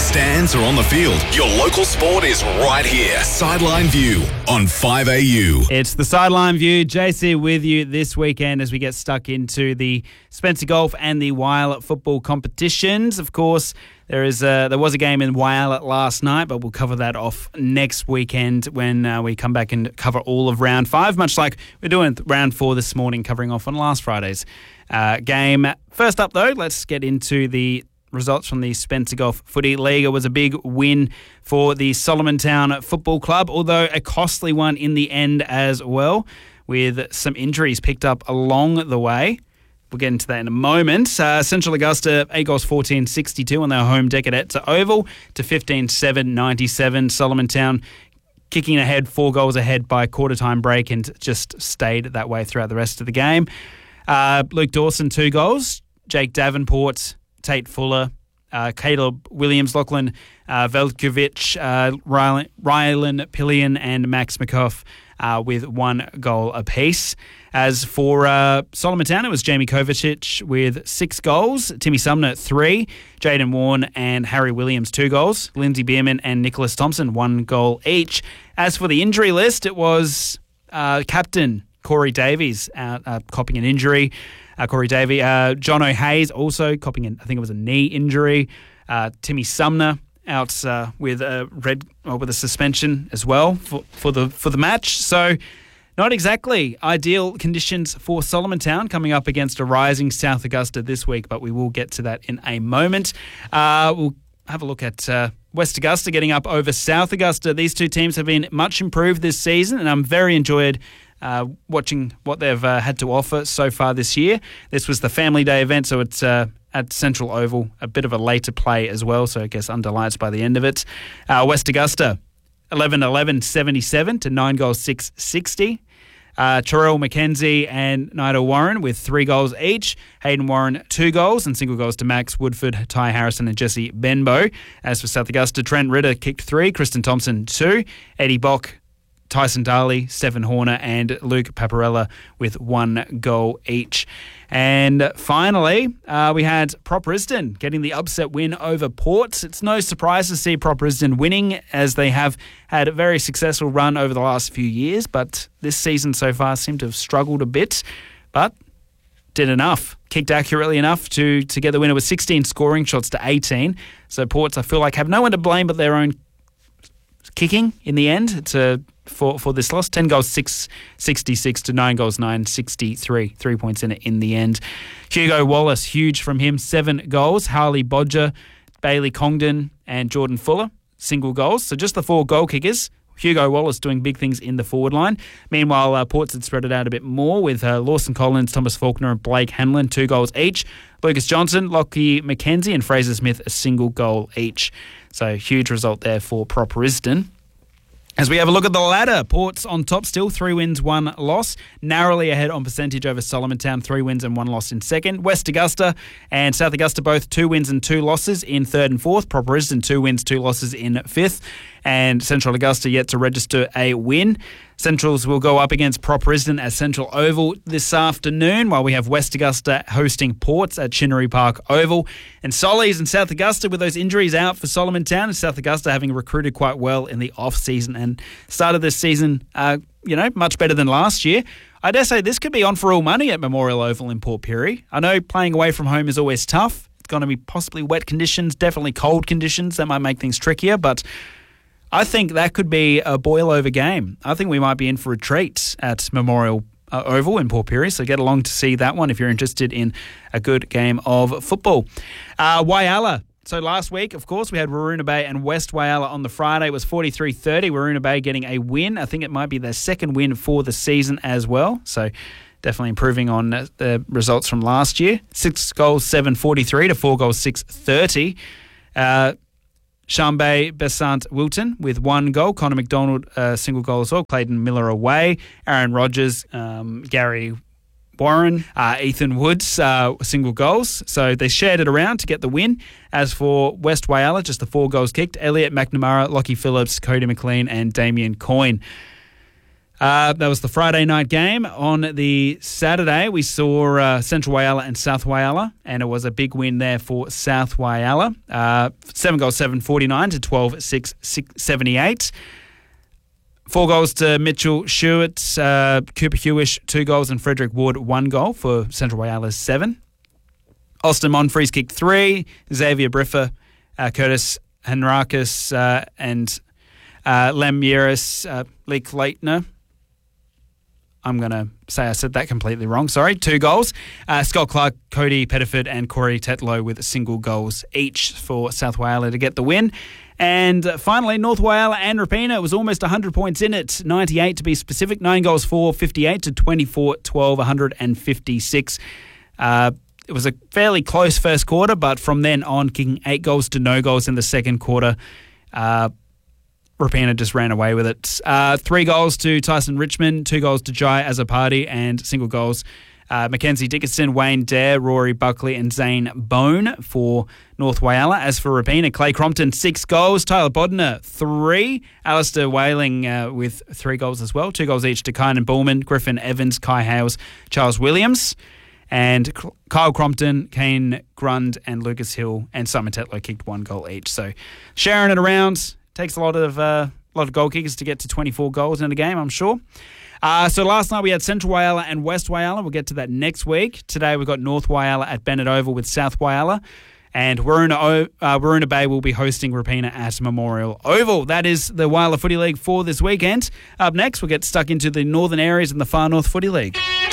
stands or on the field, your local sport is right here. Sideline View on 5AU. It's the Sideline View. JC with you this weekend as we get stuck into the Spencer Golf and the Wyatt football competitions. Of course, there was a game in Wyatt last night, but we'll cover that off next weekend when we come back and cover all of round 5, much like we're doing round 4 this morning, covering off on last Friday's game. First up, though, let's get into the results from the Spencer Golf Footy League. It was a big win for the Solomon Town Football Club, although a costly one in the end as well, with some injuries picked up along the way. We'll get into that in a moment. Central Augusta, 8 goals 14-62 on their home deck at Etzer Oval to 15-7-97. Solomon Town kicking ahead, 4 goals ahead by quarter-time break and just stayed that way throughout the rest of the game. Luke Dawson, 2 goals. Jake Davenport, Tate Fuller, Caleb Williams, Lachlan Veljkovic, Rylan Pillion and Max McCough with 1 goal apiece. As for Solomon Town, it was Jamie Kovacic with 6 goals, Timmy Sumner 3, Jaden Warren and Harry Williams 2 goals, Lindsay Bierman and Nicholas Thompson 1 goal each. As for the injury list, it was captain Corey Davies copping an injury. Corey Davey, John O'Hayes also copping I think it was a knee injury. Timmy Sumner out with a suspension as well for the match. So not exactly ideal conditions for Solomon Town coming up against a rising South Augusta this week, but we will get to that in a moment. We'll have a look at West Augusta getting up over South Augusta. These two teams have been much improved this season, and I'm very enjoyed watching what they've had to offer so far this year. This was the Family Day event, so it's at Central Oval, a bit of a later play as well, so I guess under lights by the end of it. West Augusta, 11-11-77 to 9 goals 6-60. Terrell McKenzie and Nigel Warren with 3 goals each. Hayden Warren 2 goals and single goals to Max Woodford, Ty Harrison and Jesse Benbow. As for South Augusta, Trent Ritter kicked 3, Kristen Thompson 2, Eddie Bock, Tyson Daly, Stephen Horner and Luke Paparella with 1 goal each. And finally, we had Prop Risdon getting the upset win over Port. It's no surprise to see Prop Risdon winning, as they have had a very successful run over the last few years, but this season so far seemed to have struggled a bit, but did enough. Kicked accurately enough to get the winner with 16 scoring shots to 18. So Ports, I feel like, have no one to blame but their own kicking in the end for this loss. 10 goals 6-66 to 9 goals 9-63. 3 points in the end. Hugo Wallace, huge from him, 7 goals. Harley Bodger, Bailey Congdon and Jordan Fuller, single goals. So just the 4 goal kickers. Hugo Wallace doing big things in the forward line. Meanwhile, Ports had spread it out a bit more with Lawson Collins, Thomas Faulkner and Blake Hanlon, 2 goals each. Lucas Johnson, Lockie McKenzie and Fraser Smith, a single goal each. So huge result there for Prop Risdon. As we have a look at the ladder, Ports on top still, 3 wins, 1 loss. Narrowly ahead on percentage over Solomon Town, 3 wins and 1 loss in second. West Augusta and South Augusta both 2 wins and 2 losses in third and fourth. Prop Risdon 2 wins, 2 losses in fifth. And Central Augusta yet to register a win. Centrals will go up against Prop Risdon at Central Oval this afternoon, while we have West Augusta hosting Ports at Chinnery Park Oval. And Solly's and South Augusta with those injuries out for Solomon Town, and South Augusta having recruited quite well in the off-season and started this season, much better than last year. I dare say this could be on for all money at Memorial Oval in Port Pirie. I know playing away from home is always tough. It's going to be possibly wet conditions, definitely cold conditions. That might make things trickier, but I think that could be a boil-over game. I think we might be in for a treat at Memorial Oval in Port Pirie, so get along to see that one if you're interested in a good game of football. Whyalla. So last week, of course, we had Waroona Bay and West Whyalla on the Friday. It was 43-30. Waroona Bay getting a win. I think it might be their second win for the season as well. So definitely improving on the results from last year. 6 goals, 7-43 to 4 goals, 6-30. Shambe Besant Wilton with 1 goal. Connor McDonald, single goal as well. Clayton Miller away. Aaron Rogers, Gary Warren, Ethan Woods, single goals. So they shared it around to get the win. As for West Whyalla, just the 4 goals kicked. Elliot McNamara, Lockie Phillips, Cody McLean and Damien Coyne. That was the Friday night game. On the Saturday, we saw Central Whyalla and South Whyalla, and it was a big win there for South Whyalla. 7 goals, 7-49 to 12-6-78. 4 goals to Mitchell Shewitt, Cooper Hewish, 2 goals, and Frederick Wood, 1 goal for Central Whyalla's 7. Austin Monfries kicked 3. Xavier Briffa, Curtis Henrakis, and Lem Yeris, Leek Leitner. I'm going to say I said that completely wrong. Sorry. 2 goals. Scott Clark, Cody Pettiford and Corey Tetlow with single goals each for South Whyalla to get the win. And finally, North Whyalla and Rapina. It was almost 100 points in it. 98 to be specific. 9 goals for 58 to 24-12, 156. It was a fairly close first quarter, but from then on, kicking 8 goals to no goals in the second quarter. Rapina just ran away with it. 3 goals to Tyson Richmond, 2 goals to Jai Azapadi, and single goals Mackenzie Dickinson, Wayne Dare, Rory Buckley, and Zane Bone for North Whyalla. As for Rapina, Clay Crompton, 6 goals, Tyler Bodner, 3, Alistair Whaling with 3 goals as well, 2 goals each to Kynan Bullman, Griffin Evans, Kai Hales, Charles Williams. And Kyle Crompton, Kane Grund, and Lucas Hill and Simon Tetlow kicked 1 goal each. So sharing it around. Takes a lot of goal kickers to get to 24 goals in a game, I'm sure. So last night we had Central Whyalla and West Whyalla. We'll get to that next week. Today we've got North Whyalla at Bennett Oval with South Whyalla. And Waroona Bay will be hosting Rapina at Memorial Oval. That is the Whyalla Footy League for this weekend. Up next, we'll get stuck into the northern areas in the Far North Footy League.